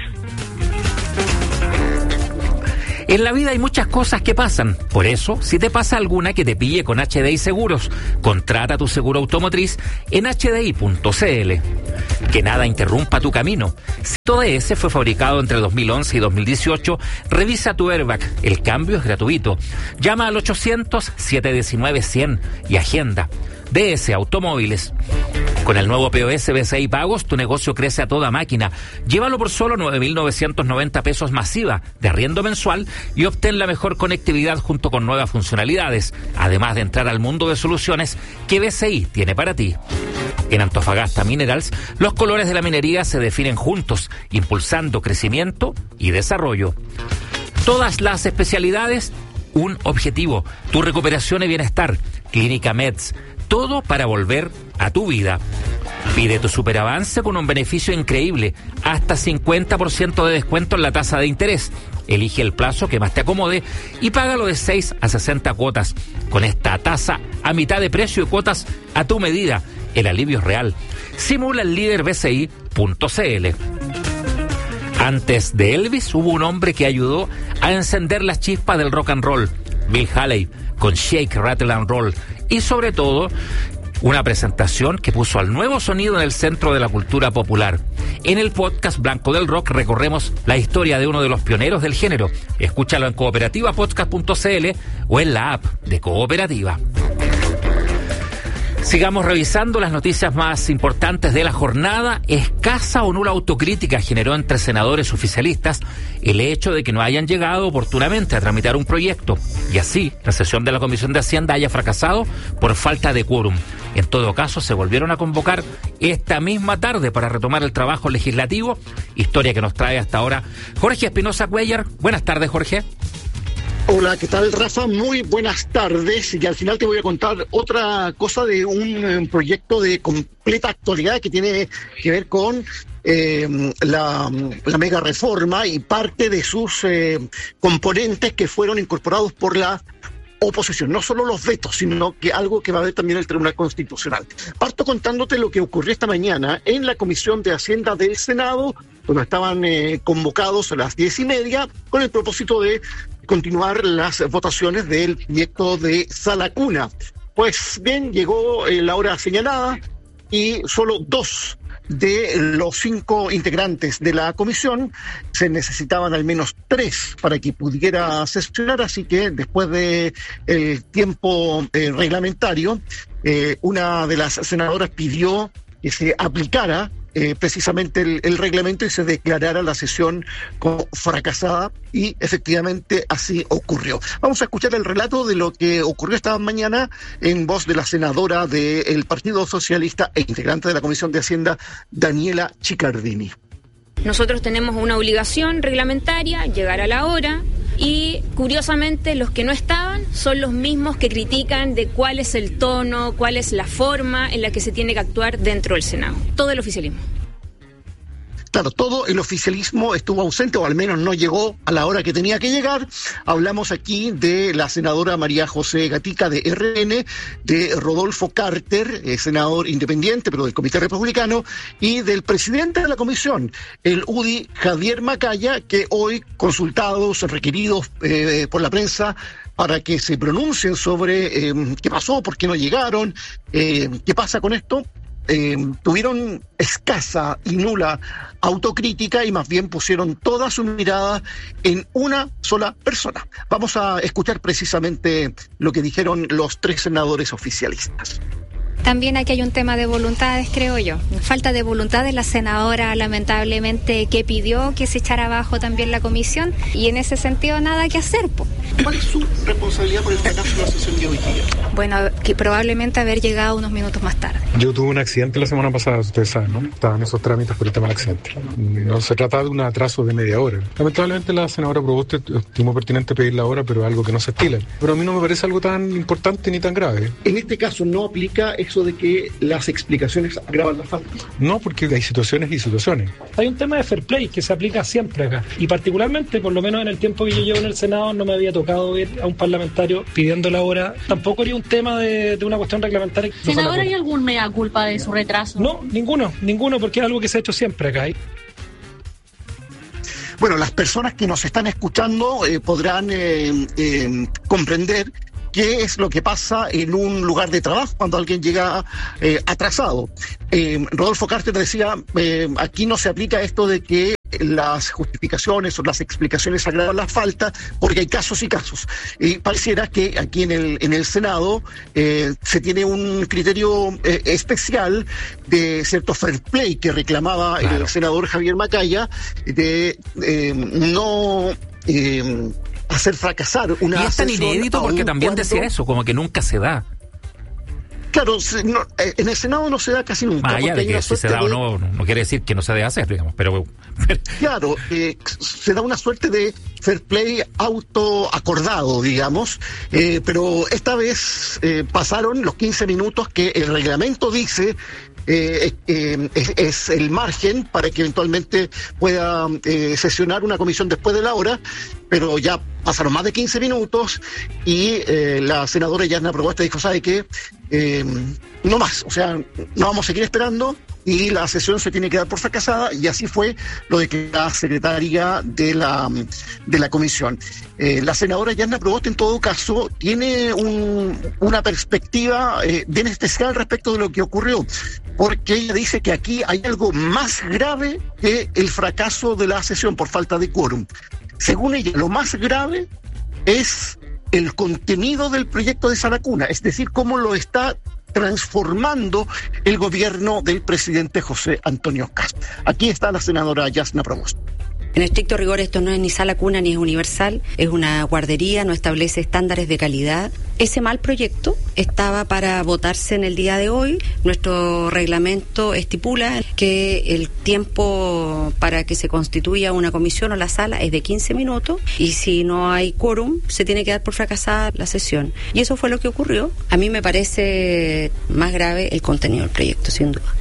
En la vida hay muchas cosas que pasan. Por eso, si te pasa alguna, que te pille con HDI Seguros. Contrata tu seguro automotriz en hdi.cl. Que nada interrumpa tu camino. Si tu DS fue fabricado entre 2011 y 2018, revisa tu airbag. El cambio es gratuito. Llama al 800-719-100 y agenda. DS Automóviles. Con el nuevo POS BCI Pagos, tu negocio crece a toda máquina. Llévalo por solo 9.990 pesos masiva de arriendo mensual y obtén la mejor conectividad junto con nuevas funcionalidades, además de entrar al mundo de soluciones que BCI tiene para ti. En Antofagasta Minerals, los colores de la minería se definen juntos, impulsando crecimiento y desarrollo. Todas las especialidades, un objetivo: tu recuperación y bienestar. Clínica Meds. Todo para volver a tu vida. Pide tu superavance con un beneficio increíble, hasta 50% de descuento en la tasa de interés. Elige el plazo que más te acomode y págalo de 6 a 60 cuotas. Con esta tasa a mitad de precio y cuotas a tu medida. El alivio es real. Simula el líder BCI.cl. Antes de Elvis hubo un hombre que ayudó a encender las chispas del rock and roll. Bill Haley, con Shake, Rattle and Roll. Y sobre todo, una presentación que puso al nuevo sonido en el centro de la cultura popular. En el podcast Blanco del Rock recorremos la historia de uno de los pioneros del género. Escúchalo en cooperativapodcast.cl o en la app de Cooperativa. Sigamos revisando las noticias más importantes de la jornada. Escasa o nula autocrítica generó entre senadores oficialistas el hecho de que no hayan llegado oportunamente a tramitar un proyecto y así la sesión de la Comisión de Hacienda haya fracasado por falta de quórum. En todo caso, se volvieron a convocar esta misma tarde para retomar el trabajo legislativo, historia que nos trae hasta ahora Jorge Espinosa Cuellar. Buenas tardes, Jorge. Hola, ¿qué tal, Rafa? Muy buenas tardes. Y al final te voy a contar otra cosa de un proyecto de completa actualidad que tiene que ver con la mega reforma y parte de sus componentes que fueron incorporados por la oposición, no solo los vetos, sino que algo que va a ver también el Tribunal Constitucional. Parto contándote lo que ocurrió esta mañana en la Comisión de Hacienda del Senado, donde estaban convocados a las 10:30 con el propósito de continuar las votaciones del proyecto de Sala Cuna. Pues bien, llegó la hora señalada y solo 2 de los 5 integrantes de la comisión, se necesitaban al menos 3 para que pudiera sesionar, así que después de el tiempo reglamentario, una de las senadoras pidió que se aplicara precisamente el reglamento y se declarara la sesión como fracasada, y efectivamente así ocurrió. Vamos a escuchar el relato de lo que ocurrió esta mañana en voz de la senadora del Partido Socialista e integrante de la Comisión de Hacienda, Daniela Chiccardini. Nosotros tenemos una obligación reglamentaria, llegar a la hora, y curiosamente los que no estaban son los mismos que critican de cuál es el tono, cuál es la forma en la que se tiene que actuar dentro del Senado. Todo el oficialismo. Claro, todo el oficialismo estuvo ausente, o al menos no llegó a la hora que tenía que llegar. Hablamos aquí de la senadora María José Gatica de RN, de Rodolfo Carter, senador independiente, pero del Comité Republicano, y del presidente de la comisión, el UDI Javier Macaya, que hoy, consultados, requeridos por la prensa, para que se pronuncien sobre qué pasó, por qué no llegaron, qué pasa con esto, tuvieron escasa y nula autocrítica y más bien pusieron toda su mirada en una sola persona. Vamos a escuchar precisamente lo que dijeron los 3 senadores oficialistas. También aquí hay un tema de voluntades, creo yo. Falta de voluntad de la senadora, lamentablemente, que pidió que se echara abajo también la comisión, y en ese sentido nada que hacer. ¿Cuál es su responsabilidad por el fracaso de la sesión de hoy día? Bueno, que probablemente haber llegado unos minutos más tarde. Yo tuve un accidente la semana pasada, ustedes saben, ¿no? Estaban en esos trámites por el tema del accidente. No se trata de un atraso de media hora. Lamentablemente la senadora Proboste estimó pertinente pedir la hora, pero es algo que no se estila. Pero a mí no me parece algo tan importante ni tan grave. En este caso no aplica eso de que las explicaciones agravan la falta. No, porque hay situaciones y situaciones. Hay un tema de fair play que se aplica siempre acá, y particularmente, por lo menos en el tiempo que yo llevo en el Senado, no me había tocado ver a un parlamentario pidiendo la hora. Tampoco haría un tema de una cuestión reglamentaria. Senador, ¿hay algún mea culpa de su retraso? No, ninguno, porque es algo que se ha hecho siempre acá. Bueno, las personas que nos están escuchando podrán comprender qué es lo que pasa en un lugar de trabajo cuando alguien llega atrasado. Rodolfo Carter decía, aquí no se aplica esto de que las justificaciones o las explicaciones agravan la falta, porque hay casos y casos. Y pareciera que aquí en el Senado se tiene un criterio especial de cierto fair play que reclamaba el senador Javier Macaya, de no hacer fracasar una y es tan inédito porque también cuando decía eso, como que nunca se da. Claro, en el Senado no se da casi nunca. Más allá de que si se da o no quiere decir que no se debe hacer, digamos, pero... Claro, se da una suerte de fair play autoacordado, digamos, pero esta vez pasaron los 15 minutos que el reglamento dice es el margen para que eventualmente pueda sesionar una comisión después de la hora, pero ya pasaron más de 15 minutos y la senadora Yasna Proboste dijo, ¿sabe qué? No más, o sea, no vamos a seguir esperando, y la sesión se tiene que dar por fracasada, y así fue lo de la secretaria de la comisión. La senadora Yasna Proboste, en todo caso, tiene una perspectiva bien especial respecto de lo que ocurrió, porque ella dice que aquí hay algo más grave que el fracaso de la sesión por falta de quórum. Según ella, lo más grave es el contenido del proyecto de Sala Cuna, es decir, cómo lo está transformando el gobierno del presidente José Antonio Kast. Aquí está la senadora Yasna Proboste. En estricto rigor, esto no es ni sala cuna ni es universal, es una guardería, no establece estándares de calidad. Ese mal proyecto estaba para votarse en el día de hoy. Nuestro reglamento estipula que el tiempo para que se constituya una comisión o la sala es de 15 minutos y si no hay quórum se tiene que dar por fracasada la sesión. Y eso fue lo que ocurrió. A mí me parece más grave el contenido del proyecto, sin duda.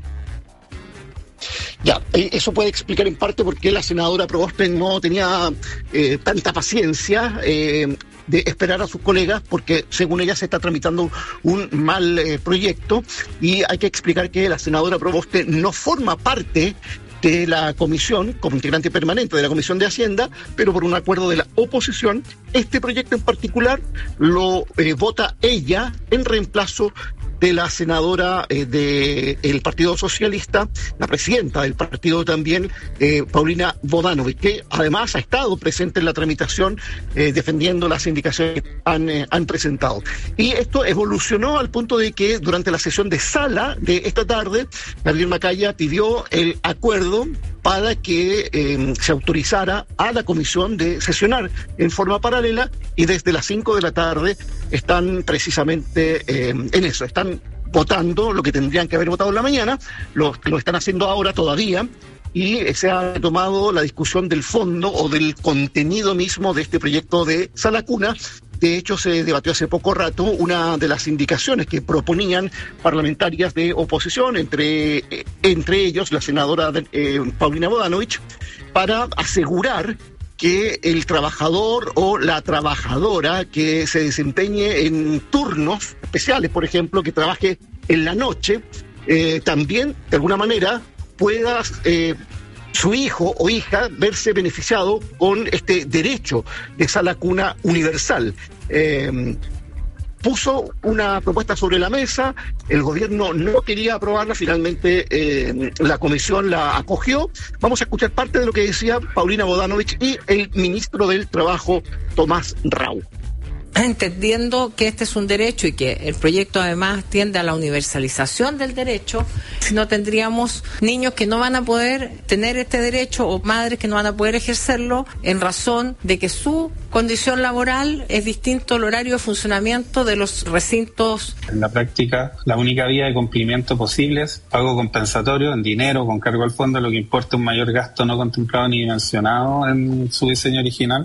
Ya, eso puede explicar en parte por qué la senadora Proboste no tenía tanta paciencia de esperar a sus colegas, porque según ella se está tramitando un mal proyecto, y hay que explicar que la senadora Proboste no forma parte de la comisión, como integrante permanente de la Comisión de Hacienda, pero por un acuerdo de la oposición, este proyecto en particular lo vota ella en reemplazo de la senadora del Partido Socialista, la presidenta del partido también, Paulina Bodanovich, que además ha estado presente en la tramitación defendiendo las indicaciones que han presentado. Y esto evolucionó al punto de que durante la sesión de sala de esta tarde, Gabriel Macaya pidió el acuerdo para que se autorizara a la comisión de sesionar en forma paralela, y desde las 5 de la tarde están precisamente en eso, están votando lo que tendrían que haber votado en la mañana, lo están haciendo ahora todavía, y se ha tomado la discusión del fondo o del contenido mismo de este proyecto de Sala Cuna. De hecho, se debatió hace poco rato una de las indicaciones que proponían parlamentarias de oposición, entre ellos la senadora Paulina Bodanovich, para asegurar que el trabajador o la trabajadora que se desempeñe en turnos especiales, por ejemplo, que trabaje en la noche, también de alguna manera pueda su hijo o hija verse beneficiado con este derecho de sala cuna universal. Puso una propuesta sobre la mesa, el gobierno no quería aprobarla, finalmente la comisión la acogió. Vamos a escuchar parte de lo que decía Paulina Bodanovich y el ministro del Trabajo, Tomás Rau. Entendiendo que este es un derecho y que el proyecto además tiende a la universalización del derecho, si no tendríamos niños que no van a poder tener este derecho o madres que no van a poder ejercerlo en razón de que su condición laboral es distinto al horario de funcionamiento de los recintos. En la práctica, la única vía de cumplimiento posible es pago compensatorio en dinero con cargo al fondo, lo que importa un mayor gasto no contemplado ni dimensionado en su diseño original.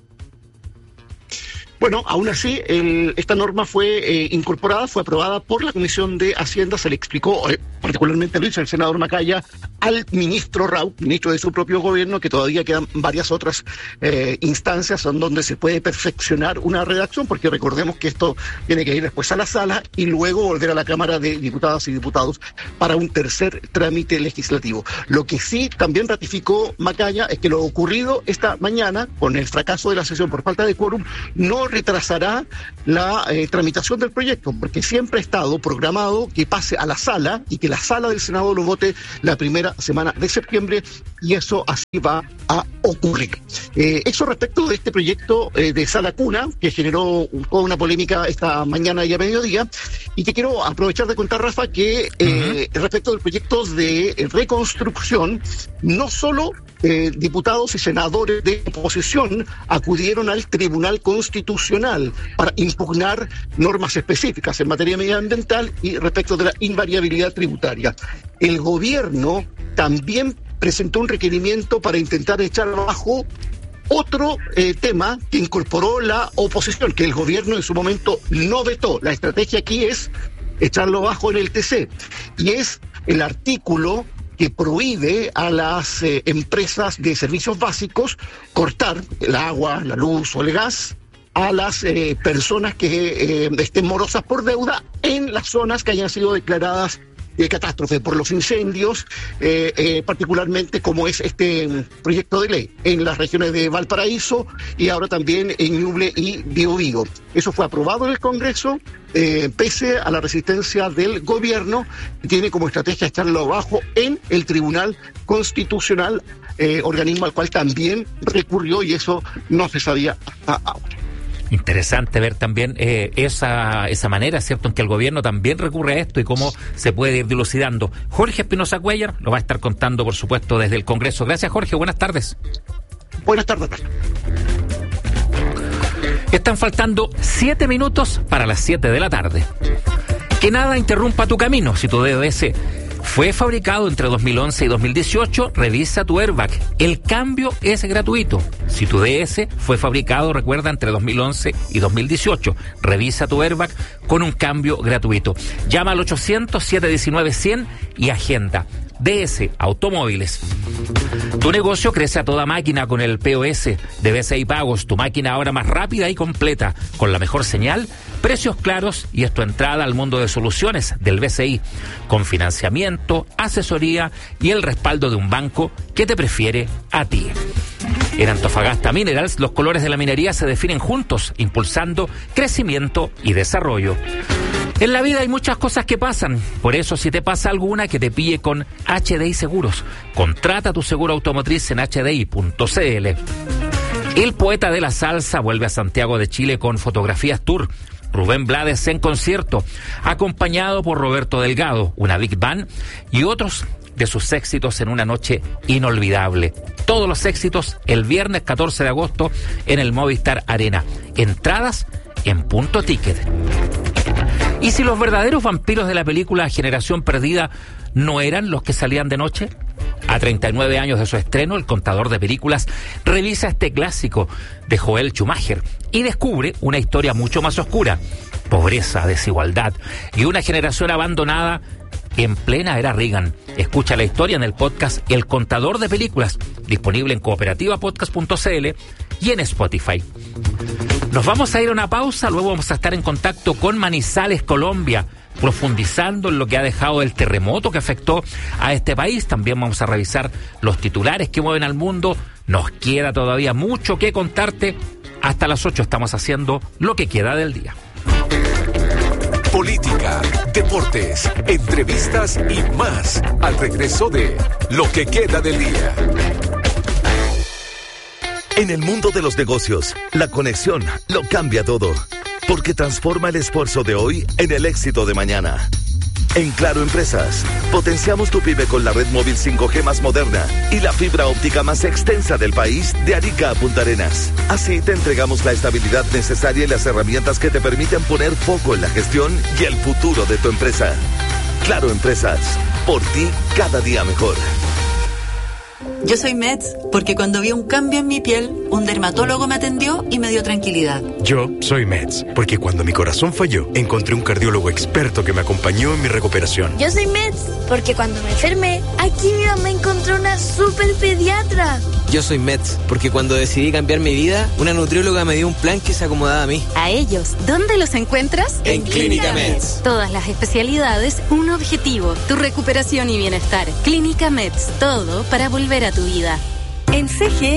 Bueno, aún así, esta norma fue incorporada, fue aprobada por la Comisión de Hacienda, se le explicó, particularmente lo hizo el senador Macaya, al ministro Rau, ministro de su propio gobierno, que todavía quedan varias otras instancias en donde se puede perfeccionar una redacción, porque recordemos que esto tiene que ir después a la sala y luego volver a la Cámara de Diputadas y Diputados para un tercer trámite legislativo. Lo que sí también ratificó Macaya es que lo ocurrido esta mañana, con el fracaso de la sesión por falta de quórum, no retrasará la tramitación del proyecto, porque siempre ha estado programado que pase a la sala y que la sala del Senado lo vote la primera semana de septiembre, y eso así va a ocurrir. Eso respecto de este proyecto de Sala Cuna, que generó toda una polémica esta mañana y a mediodía, y que quiero aprovechar de contar, Rafa, que respecto del proyecto de reconstrucción, no solo diputados y senadores de oposición acudieron al Tribunal Constitucional para impugnar normas específicas en materia medioambiental y respecto de la invariabilidad tributaria. El gobierno también presentó un requerimiento para intentar echar abajo otro tema que incorporó la oposición, que el gobierno en su momento no vetó. La estrategia aquí es echarlo abajo en el TC, y es el artículo que prohíbe a las empresas de servicios básicos cortar el agua, la luz o el gas a las personas que estén morosas por deuda en las zonas que hayan sido declaradas catástrofe por los incendios, particularmente como es este proyecto de ley en las regiones de Valparaíso y ahora también en Ñuble y Biobío. Eso fue aprobado en el Congreso, pese a la resistencia del gobierno, que tiene como estrategia echarlo abajo en el Tribunal Constitucional, organismo al cual también recurrió, y eso no se sabía hasta ahora. Interesante ver también esa manera, ¿cierto?, en que el gobierno también recurre a esto y cómo se puede ir dilucidando. Jorge Espinosa Cuellar lo va a estar contando, por supuesto, desde el Congreso. Gracias, Jorge. Buenas tardes. Buenas tardes. Están faltando 7 minutos para las 7 de la tarde. Que nada interrumpa tu camino. Si tu DOS fue fabricado entre 2011 y 2018, revisa tu airbag. El cambio es gratuito. Si tu DS fue fabricado, recuerda, entre 2011 y 2018, revisa tu airbag con un cambio gratuito. Llama al 800-719-100 y agenda. DS Automóviles. Tu negocio crece a toda máquina con el POS de BCI Pagos, tu máquina ahora más rápida y completa, con la mejor señal, precios claros y es tu entrada al mundo de soluciones del BCI, con financiamiento, asesoría y el respaldo de un banco que te prefiere a ti. En Antofagasta Minerals, los colores de la minería se definen juntos, impulsando crecimiento y desarrollo. En la vida hay muchas cosas que pasan, por eso si te pasa alguna, que te pille con HDI Seguros. Contrata tu seguro automotriz en hdi.cl. El poeta de la salsa vuelve a Santiago de Chile con Fotografías Tour. Rubén Blades en concierto, acompañado por Roberto Delgado, una big band y otros de sus éxitos en una noche inolvidable. Todos los éxitos el viernes 14 de agosto en el Movistar Arena. Entradas en Punto Ticket. ¿Y si los verdaderos vampiros de la película Generación Perdida no eran los que salían de noche? A 39 años de su estreno, el contador de películas revisa este clásico de Joel Schumacher y descubre una historia mucho más oscura. Pobreza, desigualdad y una generación abandonada en plena era Reagan. Escucha la historia en el podcast El Contador de Películas, disponible en cooperativapodcast.cl y en Spotify. Nos vamos a ir a una pausa, luego vamos a estar en contacto con Manizales, Colombia, profundizando en lo que ha dejado el terremoto que afectó a este país. También vamos a revisar los titulares que mueven al mundo. Nos queda todavía mucho que contarte. Hasta las 8 estamos haciendo lo que queda del día. Política, deportes, entrevistas y más al regreso de Lo que queda del día. En el mundo de los negocios, la conexión lo cambia todo, porque transforma el esfuerzo de hoy en el éxito de mañana. En Claro Empresas, potenciamos tu pyme con la red móvil 5G más moderna y la fibra óptica más extensa del país, de Arica a Punta Arenas. Así te entregamos la estabilidad necesaria y las herramientas que te permiten poner foco en la gestión y el futuro de tu empresa. Claro Empresas, por ti cada día mejor. Yo soy Meds porque cuando vi un cambio en mi piel, un dermatólogo me atendió y me dio tranquilidad. Yo soy Meds porque cuando mi corazón falló, encontré un cardiólogo experto que me acompañó en mi recuperación. Yo soy Meds porque cuando me enfermé, aquí mi mamá encontró una super pediatra. Yo soy Meds porque cuando decidí cambiar mi vida, una nutrióloga me dio un plan que se acomodaba a mí. A ellos, ¿dónde los encuentras? En Clínica Meds. Todas las especialidades, un objetivo, tu recuperación y bienestar. Clínica Meds, todo para volver a tu vida. En CGE